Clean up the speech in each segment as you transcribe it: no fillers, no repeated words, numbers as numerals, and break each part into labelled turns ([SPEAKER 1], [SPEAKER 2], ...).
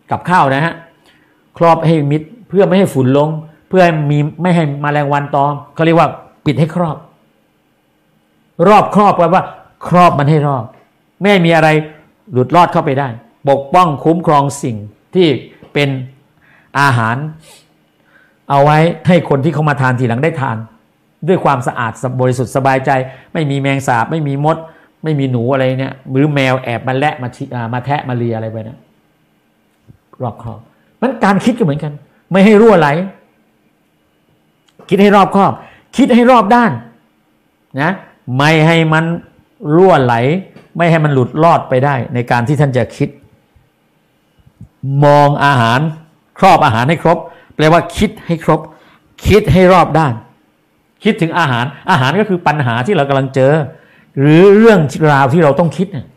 [SPEAKER 1] กับข้าวนะฮะครอบให้มิดเพื่อไม่ให้ฝุ่นลงเพื่อไม่ให้แมลงวันตอมเขาเรียกว่าปิดให้ครอบครอบแปลว่าครอบมันให้รอบไม่ให้มีอะไรหลุดรอดเข้าไปได้ปกป้องคุ้มครองสิ่งที่เป็นอาหารเอาไว้ให้คนที่เขามาทานทีหลังได้ทานด้วยความสะอาดบริสุทธิ์สบายใจไม่มีแมงสาบไม่มีมดไม่มีหนูอะไรเนี่ยหรือแมวแอบมาแลมาแทะมาเลียอะไรไปนะรอบครอบมันการคิดก็เหมือนกันไม่ให้รั่วไหลคิดให้รอบครอบคิดให้รอบด้านนะไม่ให้มันรั่วไหลไม่ให้มันหลุดรอดไปได้ในการที่ท่านจะคิดมองอาหารครอบอาหารให้ครบแปลว่าคิดให้ครบคิดให้รอบด้านคิดถึงอาหารก็คือปัญหาที่เรากำลังเจอหรือเรื่องราวที่เราต้องคิดเนี่ย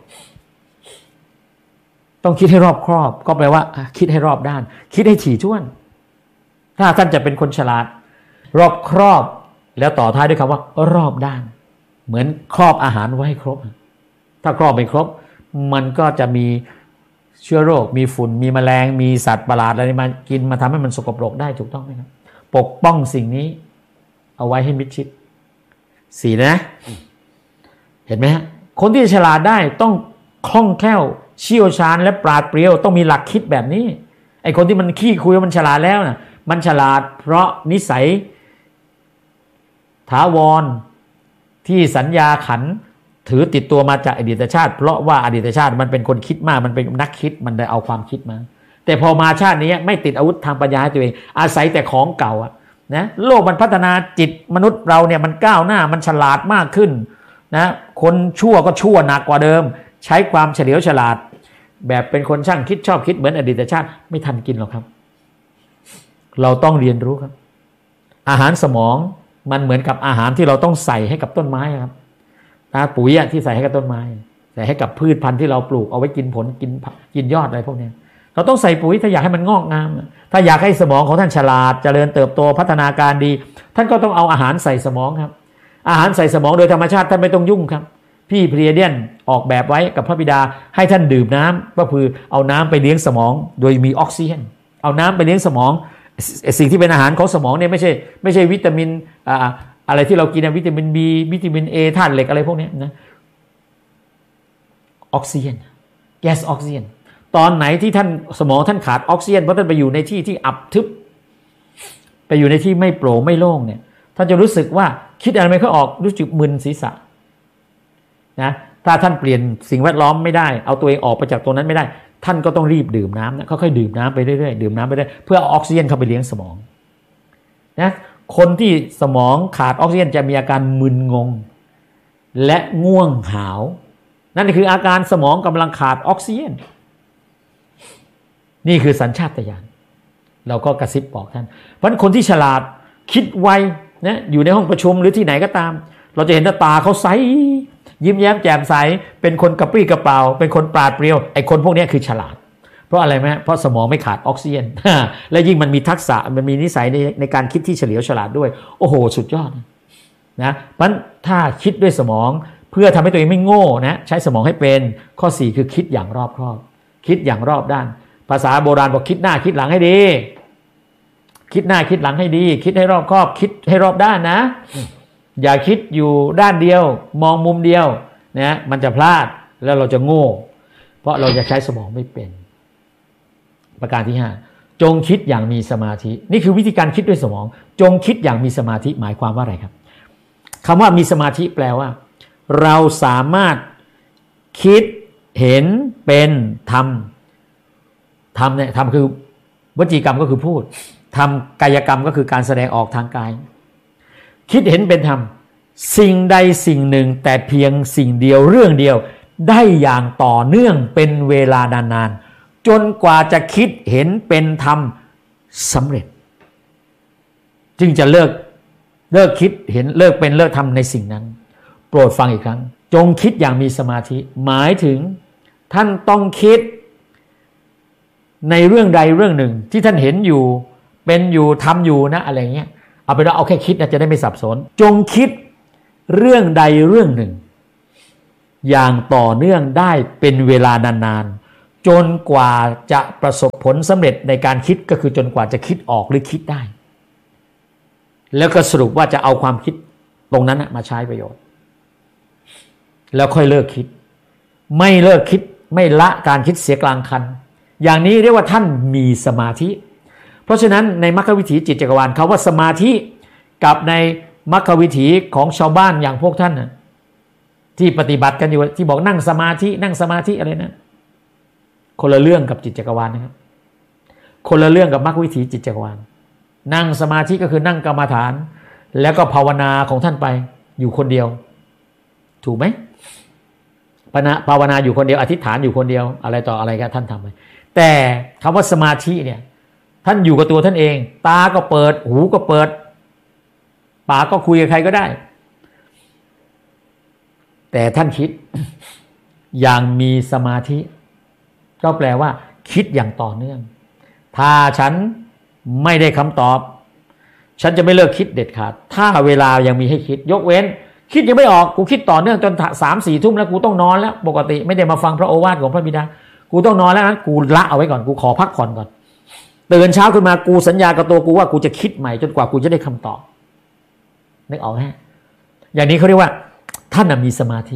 [SPEAKER 1] ต้องคิดให้รอบครอบก็แปลว่าคิดให้รอบด้านคิดให้ถี่ถ้วนถ้าท่านจะเป็นคนฉลาดรอบครอบแล้วต่อท้ายด้วยคำว่ารอบด้านเหมือนครอบอาหารไว้ให้ครบถ้าครอบไม่ครบมันก็จะมีเชื้อโรคมีฝุ่นมีแมลงมีสัตว์ประหลาดอะไรมากินมาทำให้มันสกปรกได้ถูกต้องไหมครับปกป้องสิ่งนี้เอาไว้ให้มิดชิดสี่นะเห็นไหมฮะคนที่ฉลาดได้ต้องคล่องแคล่วเชี่ยวชาญและปราดเปรียวต้องมีหลักคิดแบบนี้ไอ้คนที่มันขี้คุยมันฉลาดแล้วนะมันฉลาดเพราะนิสัยถาวรที่สัญญาขันถือติดตัวมาจากอดีตชาติเพราะว่าอดีตชาติมันเป็นคนคิดมากมันเป็นนักคิดมันได้เอาความคิดมาแต่พอมาชาตินี้ไม่ติดอาวุธทางปัญญาให้ตัวเองอาศัยแต่ของเก่าอะนะโลกมันพัฒนาจิตมนุษย์เราเนี่ยมันก้าวหน้ามันฉลาดมากขึ้นนะคนชั่วก็ชั่วหนักกว่าเดิมใช้ความเฉลียวฉลาดแบบเป็นคนช่างคิดชอบคิดเหมือนอดีตชาติไม่ทันกินหรอกครับเราต้องเรียนรู้ครับอาหารสมองมันเหมือนกับอาหารที่เราต้องใส่ให้กับต้นไม้ครับปุ๋ยที่ใส่ให้กับต้นไม้ใส่ให้กับพืชพันธุ์ที่เราปลูกเอาไว้กินผลกินยอดอะไรพวกนี้เราต้องใส่ปุ๋ยถ้าอยากให้มันงอกงามถ้าอยากให้สมองของท่านฉลาดเจริญเติบโตพัฒนาการดีท่านก็ต้องเอาอาหารใส่สมองครับอาหารใส่สมองโดยธรรมชาติท่านไม่ต้องยุ่งครับพี่เพรียเดียนออกแบบไว้กับพระบิดาให้ท่านดื่มน้ำก็คือเอาน้ำไปเลี้ยงสมองโดยมีออกซิเจนเอาน้ำไปเลี้ยงสมองสิ่งที่เป็นอาหารของสมองเนี่ยไม่ใช่วิตามินอะไรที่เรากินวิตามิน B วิตามิน A ธาตุเหล็กอะไรพวกนี้นะออกซิเจนแก๊สออกซิเจนตอนไหนที่ท่านสมองท่านขาดออกซิเจนเพราะท่านไปอยู่ในที่ที่อับทึบไปอยู่ในที่ไม่โปร่งไม่โล่งเนี่ยท่านจะรู้สึกว่าคิดอะไรไม่ค่อยออกรู้สึกมึนศีรษะนะถ้าท่านเปลี่ยนสิ่งแวดล้อมไม่ได้เอาตัวเองออกไปจากตรงนั้นไม่ได้ท่านก็ต้องรีบดื่มน้ำนะค่อยๆดื่มน้ำไปเรื่อยๆดื่มน้ำไปเรื่อยเพื่อเอาออกซิเจนเข้าไปเลี้ยงสมองนะคนที่สมองขาดออกซิเจนจะมีอาการมึนงงและง่วงหาวนั่นคืออาการสมองกำลังขาดออกซิเจนนี่คือสัญชาตญาณเราก็กระซิบบอกท่านเพราะคนที่ฉลาดคิดไวนะอยู่ในห้องประชุมหรือที่ไหนก็ตามเราจะเห็นหน้าตาเขาใสยิ้มแย้มแจ่มใสเป็นคนกระปรี้กระเปร่าเป็นคนปราดเปรียวไอ้คนพวกนี้คือฉลาดเพราะอะไรไหมเพราะสมองไม่ขาดออกซิเจนและยิ่งมันมีทักษะมันมีนิสัยในการคิดที่เฉลียวฉลาดด้วยโอ้โหสุดยอดนะเพราะถ้าคิดด้วยสมองเพื่อทำให้ตัวเองไม่โง่นะใช้สมองให้เป็นข้อ4คือคิดอย่างรอบคอบคิดอย่างรอบด้านภาษาโบราณบอกคิดหน้าคิดหลังให้ดีคิดหน้าคิดหลังให้ดีคิดให้รอบคอบคิดให้รอบด้านนะอย่าคิดอยู่ด้านเดียวมองมุมเดียวนะมันจะพลาดแล้วเราจะโง่เพราะเราจะใช้สมองไม่เป็นประการที่5จงคิดอย่างมีสมาธินี่คือวิธีการคิดด้วยสมองจงคิดอย่างมีสมาธิหมายความว่าอะไรครับคำว่ามีสมาธิแปลว่าเราสามารถคิดเห็นเป็นทำเนี่ยทำคือวจีกรรมก็คือพูดทำกายกรรมก็คือการแสดงออกทางกายคิดเห็นเป็นธรรมสิ่งใดสิ่งหนึ่งแต่เพียงสิ่งเดียวเรื่องเดียวได้อย่างต่อเนื่องเป็นเวลานานๆจนกว่าจะคิดเห็นเป็นธรรมสำเร็จจึงจะเลิกคิดเห็นเลิกเป็นเลิกทำในสิ่งนั้นโปรดฟังอีกครั้งจงคิดอย่างมีสมาธิหมายถึงท่านต้องคิดในเรื่องใดเรื่องหนึ่งที่ท่านเห็นอยู่เป็นอยู่ทำอยู่นะอะไรเงี้ยเอาไปแล้วเอาแค่คิดนะจะได้ไม่สับสนจงคิดเรื่องใดเรื่องหนึ่งอย่างต่อเนื่องได้เป็นเวลานานๆจนกว่าจะประสบผลสำเร็จในการคิดก็คือจนกว่าจะคิดออกหรือคิดได้แล้วก็สรุปว่าจะเอาความคิดตรงนั้นมาใช้ประโยชน์แล้วค่อยเลิกคิดไม่เลิกคิดไม่ละการคิดเสียกลางคันอย่างนี้เรียกว่าท่านมีสมาธิเพราะฉะนั้นในมรรควิถีจิตจักรวาลเขาว่าสมาธิกับในมรรควิถีของชาวบ้านอย่างพวกท่านที่ปฏิบัติกันอยู่ที่บอกนั่งสมาธิอะไรนะคนละเรื่องกับจิตจักรวาลนะครับคนละเรื่องกับมรรควิถีจิตจักรวาลนั่งสมาธิก็คือนั่งกรรมฐานแล้วก็ภาวนาของท่านไปอยู่คนเดียวถูกไหมภาวนาอยู่คนเดียวอธิษฐานอยู่คนเดียวอะไรต่ออะไรกันท่านทำไปแต่คำว่าสมาธิเนี่ยท่านอยู่กับตัวท่านเองตาก็เปิดหูก็เปิดปากก็คุยกับใครก็ได้แต่ท่านคิด อย่างมีสมาธิก็แปลว่าคิดอย่างต่อเนื่องถ้าฉันไม่ได้คำตอบฉันจะไม่เลิกคิดเด็ดขาดถ้าเวลายังมีให้คิดยกเว้นคิดยังไม่ออกกูคิดต่อเนื่องจน 3-4 ทุ่มแล้วกูต้องนอนแล้วปกติไม่ได้มาฟังพระโอวาทของพระบิดากูต้องนอนแล้วนั้นกูละเอาไว้ก่อนกูขอพักผ่อนก่อนตื่นเช้าขึ้นมากูสัญญากับตัวกูว่ากูจะคิดใหม่จนกว่ากูจะได้คำตอบนึกออกไหมอย่างนี้เขาเรียกว่าท่านมีสมาธิ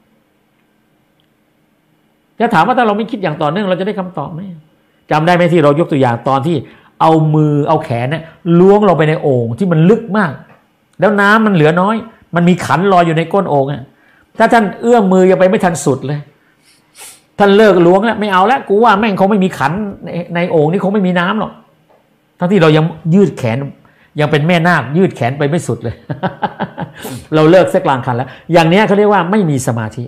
[SPEAKER 1] จะถามว่าถ้าเราไม่คิดอย่างต่อเนื่องเราจะได้คำตอบไหมจำได้ไหมที่เรายกตัวอย่างตอนที่เอามือเอาแขนเนี่ยล้วงลงไปในโอ่งที่มันลึกมากแล้วน้ำมันเหลือน้อยมันมีขันลอยอยู่ในก้นโอ่งอ่ะถ้าท่านเอื้อมมือยังไปไม่ทันสุดเลยท่านเลิกล้วงแล้วไม่เอาแล้วกูว่าแม่งคงไม่มีขันในโอ่งนี่คงไม่มีน้ำหรอกทั้งที่เรายังยืดแขนยังเป็นแม่นาคยืดแขนไปไม่สุดเลย เราเลิกเสียกลางคันแล้วอย่างนี้เขาเรียกว่าไม่มีสมาธิ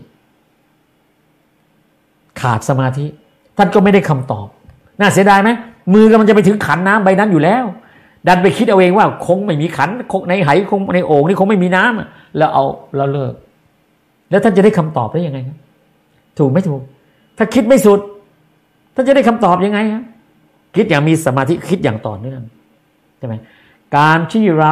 [SPEAKER 1] ขาดสมาธิท่านก็ไม่ได้คำตอบน่าเสียดายไหมมือมันจะไปถึงขันน้ำใบนั้นอยู่แล้วดันไปคิดเอาเองว่าคงไม่มีขันคงในไหคงในโอ่งนี่คงไม่มีน้ำแล้วเอาเราเลิกแล้วท่านจะได้คำตอบได้ยังไงครับถูกไม่ถูกถ้าคิดไม่สุดท่านจะได้คำตอบยังไงครับคิดอย่างมีสมาธิคิดอย่างต่อเนื่องใช่ไหมการที่เรา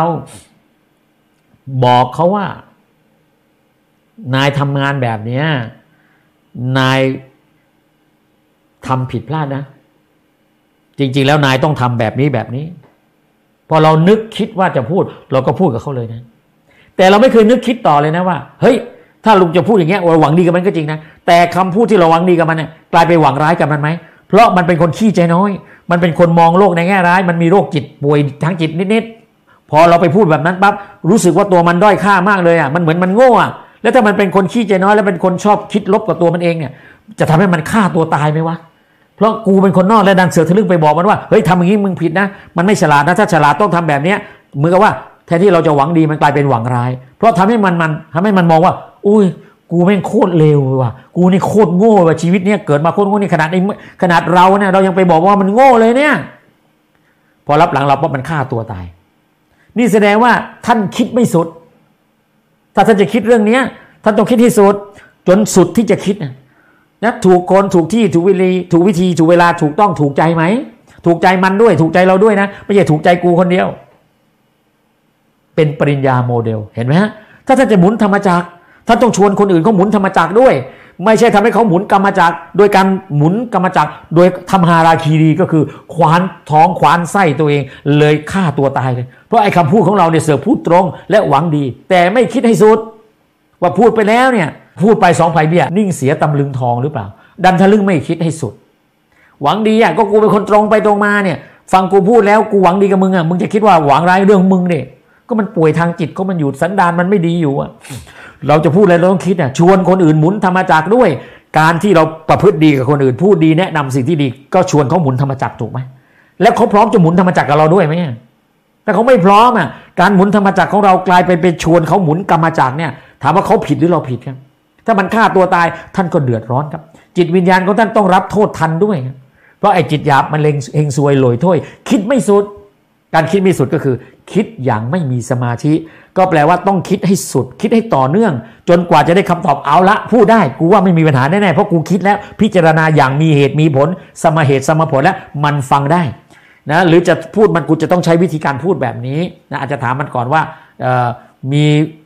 [SPEAKER 1] บอกเขาว่านายทำงานแบบนี้นายทำผิดพลาดนะจริงๆแล้วนายต้องทำแบบนี้พอเรานึกคิดว่าจะพูดเราก็พูดกับเขาเลยนะแต่เราไม่เคยนึกคิดต่อเลยนะว่าเฮ้ยถ้าลุงจะพูดอย่างเงี้ยเราหวังดีกับมันก็จริงนะแต่คำพูดที่เราหวังดีกับมันเนี่ยกลายไปหวังร้ายกับมันไหมเพราะมันเป็นคนขี้ใจน้อยมันเป็นคนมองโลกในแง่ร้ายมันมีโรคจิตป่วยทางจิตนิดๆพอเราไปพูดแบบนั้นปั๊บรู้สึกว่าตัวมันด้อยค่ามากเลยอ่ะมันเหมือนมันโง่อ่ะแล้วถ้ามันเป็นคนขี้ใจน้อยแล้วเป็นคนชอบคิดลบกับตัวมันเองเนี่ยจะทำให้มันฆ่าตัวตายไหมวะเพราะกูเป็นคนนอกและดันเสือทะลึ่งไปบอกมันว่าเฮ้ยทำอย่างนี้มึงผิดนะมันไม่ฉลาดนะถ้าฉลาดต้องทำแบบนี้เหมือนกับว่าแทนที่เราจะหวังดีมันกลายเป็นหวังร้ายเพราะทำให้มันมองว่าอุ้ยกูแม่งโคตรเลวว่ะกูนี่โคตรโง่ว่ะชีวิตเนี้ยเกิดมาโคตรโง่นี่ขนาดเราเนี่ยเรายังไปบอกว่ามันโง่เลยเนี่ยพอรับหลังเราปั๊บมันฆ่าตัวตายนี่แสดงว่าท่านคิดไม่สุดถ้าท่านจะคิดเรื่องนี้ท่านต้องคิดที่สุดจนสุดที่จะคิดนะถูกคนถูกที่ถูกวิธีถูกเวลาถูกต้องถูกใจไหมถูกใจมันด้วยถูกใจเราด้วยนะไม่ใช่ถูกใจกูคนเดียวเป็นปริญญาโมเดลเห็นไหมฮะถ้าท่านจะหมุนธรรมจักรท่านต้องชวนคนอื่นเขาหมุนธรรมจักรด้วยไม่ใช่ทำให้เขาหมุนกรรมจักรโดยการหมุนกรรมจักรโดยทำฮาราคีรีก็คือขวานท้องขวานไส้ตัวเองเลยฆ่าตัวตายเลยเพราะไอ้คำพูดของเราเนี่ยเสือพูดตรงและหวังดีแต่ไม่คิดให้สุดว่าพูดไปแล้วเนี่ยพูดไป2 ไผ่เบี้ยนิ่งเสียตำลึงทองหรือเปล่าดันทะลึ่งไม่คิดให้สุดหวังดีอ่ะก็กูเป็นคนตรงไปตรงมาเนี่ยฟังกูพูดแล้วกูหวังดีกับมึงอ่ะมึงจะคิดว่าหวังร้ายเรื่องมึงเนี่ยก็มันป่วยทางจิตก็มันอยู่สันดานมันไม่ดีอยู่อ่ะเราจะพูดอะไรเราต้องคิดอ่ะชวนคนอื่นหมุนธรรมจักรด้วยการที่เราประพฤติดีกับคนอื่นพูดดีแนะนำสิ่งที่ดีก็ชวนเขาหมุนธรรมจักรถูกไหมแล้วเขาพร้อมจะหมุนธรรมจักรกับเราด้วยไหมแต่เขาไม่พร้อมอ่ะการหมุนธรรมจักรของเรากลายเป็นชวนเขาหมุนกรรมจักรเนี่ยถามว่าเขาผิดหรือเราผิดครับถ้ามันฆ่าตัวตายท่านก็เดือดร้อนครับจิตวิญญาณของท่านต้องรับโทษทันด้วยเพราะไอ้จิตหยาบมันเฮงซวยลอยถ้วยคิดไม่สุดการคิดไม่สุดก็คือคิดอย่างไม่มีสมาธิก็แปลว่าต้องคิดให้สุดคิดให้ต่อเนื่องจนกว่าจะได้คำตอบเอาละพูดได้กูว่าไม่มีปัญหาแน่ๆเพราะกูคิดแล้วพิจารณาอย่างมีเหตุมีผลสมเหตุสมผลแล้วมันฟังได้นะหรือจะพูดมันกูจะต้องใช้วิธีการพูดแบบนี้นะอาจจะถามมันก่อนว่ามี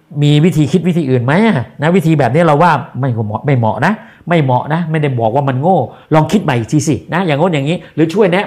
[SPEAKER 1] มีวิธีคิดวิธีอื่นไหมนะวิธีแบบนี้เราว่าไม่เหมาะนะไม่เหมาะนะไม่ได้บอกว่ามันโง่ลองคิดใหม่อีกทีสินะอย่างโน้นอย่างนี้หรือช่วยแนะ